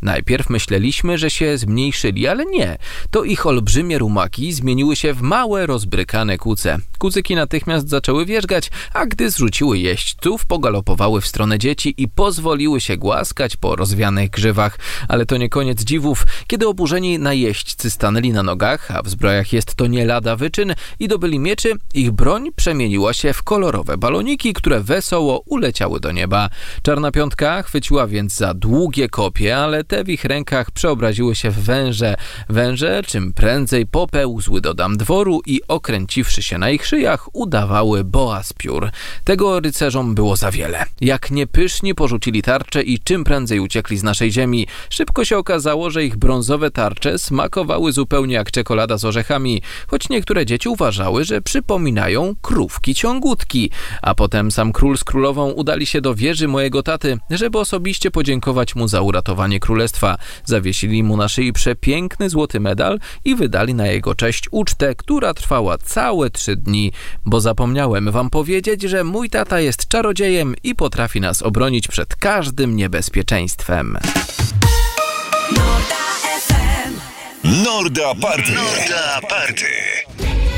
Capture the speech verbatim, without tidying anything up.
Najpierw myśleliśmy, że się zmniejszyli, ale nie. To ich olbrzymie rumaki zmieniły się w małe, rozbrykane kuce. Kucyki natychmiast zaczęły wierzgać, a gdy zrzuciły jeźdźców, pogalopowały w stronę dzieci i pozwoliły się głaskać po rozwianych grzywach. Ale to nie koniec dziwów. Kiedy oburzeni najeźdźcy stanęli na nogach, a w zbrojach jest to nie lada wyczyn, i dobyli mieczy, ich broń przemieniła się w kolorowe baloniki, które wesoło uleciały do nieba. Czarna piątka chwyciła więc za długie kopie, ale te w ich rękach przeobraziły się w węże. Węże czym prędzej popełzły do dam dworu i okręciwszy się na ich szyjach, udawały boa z piór. Tego rycerzom było za wiele. Jak niepyszni porzucili tarcze i czym prędzej uciekli z naszej ziemi. Szybko się okazało, że ich brązowe tarcze smakowały zupełnie jak czekolada z orzechami, choć niektóre dzieci uważały, że przypominają krówki ciągutki. A potem sam król z królową udali się do wieży mojego taty, żeby osobiście podziękować mu za uratowanie królestwa. Zawiesili mu na szyi przepiękny złoty medal i wydali na jego cześć ucztę, która trwała całe trzy dni. Bo zapomniałem wam powiedzieć, że mój tata jest czarodziejem i potrafi nas obronić przed każdym niebezpieczeństwem. Norda Party. Norda Party.